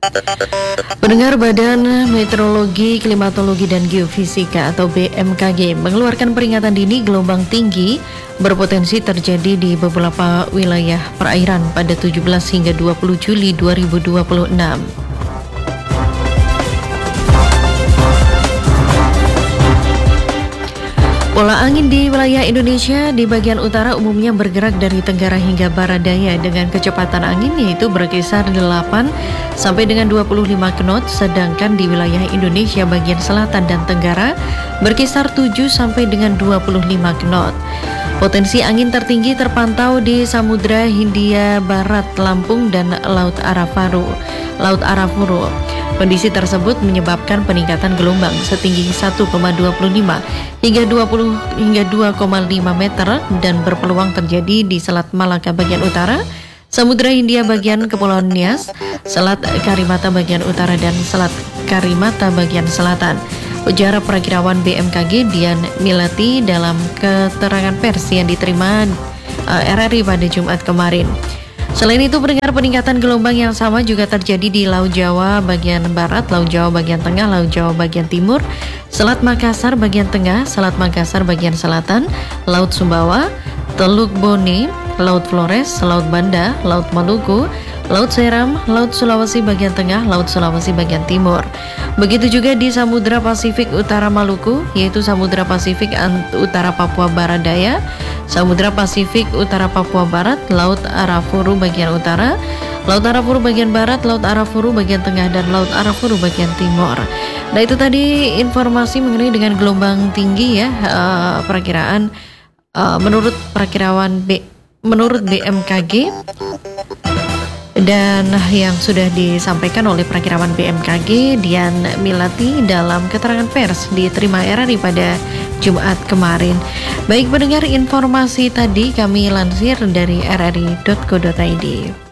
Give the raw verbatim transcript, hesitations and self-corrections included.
Pendengar, Badan Meteorologi, Klimatologi dan Geofisika atau B M K G mengeluarkan peringatan dini gelombang tinggi berpotensi terjadi di beberapa wilayah perairan pada tujuh belas hingga dua puluh Juli dua ribu dua puluh enam. Pola angin di wilayah Indonesia di bagian utara umumnya bergerak dari tenggara hingga barat daya dengan kecepatan angin yaitu berkisar delapan sampai dengan dua puluh lima knot, sedangkan di wilayah Indonesia bagian selatan dan tenggara berkisar tujuh sampai dengan dua puluh lima knot. Potensi angin tertinggi terpantau di Samudra Hindia Barat, Lampung dan Laut Arafuru. Laut Arafuru. Kondisi tersebut menyebabkan peningkatan gelombang setinggi satu koma dua lima hingga dua puluh hingga dua koma lima meter dan berpeluang terjadi di Selat Malaka bagian utara, Samudra Hindia bagian Kepulauan Nias, Selat Karimata bagian utara dan Selat Karimata bagian selatan. Ujar Perakirawan B M K G Dian Milati dalam keterangan pers yang diterima uh, R R I pada Jumat kemarin. Selain itu, pendengar, peningkatan gelombang yang sama juga terjadi di Laut Jawa bagian barat, Laut Jawa bagian tengah, Laut Jawa bagian timur, Selat Makassar bagian tengah, Selat Makassar bagian selatan, Laut Sumbawa, Teluk Bone, Laut Flores, Laut Banda, Laut Maluku, Laut Seram, Laut Sulawesi bagian tengah, Laut Sulawesi bagian timur. Begitu juga di Samudra Pasifik Utara Maluku, yaitu Samudra Pasifik Utara Papua Barat Daya, Samudra Pasifik Utara Papua Barat, Laut Arafuru bagian utara, Laut Arafuru bagian barat, Laut Arafuru bagian tengah, dan Laut Arafuru bagian timur. Nah, itu tadi informasi mengenai dengan gelombang tinggi ya, uh, perakiraan uh, menurut perakirawan B menurut B M K G dan yang sudah disampaikan oleh perakirawan B M K G Dian Milati dalam keterangan pers diterima R R I pada Jumat kemarin. Baik pendengar, informasi tadi kami lansir dari r r i dot co dot i d.